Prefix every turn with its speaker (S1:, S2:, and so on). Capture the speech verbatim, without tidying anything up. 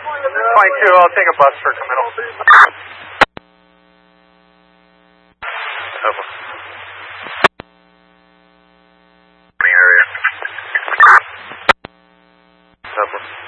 S1: twenty-two, I'll take a bus for committal. Over. Area. Over.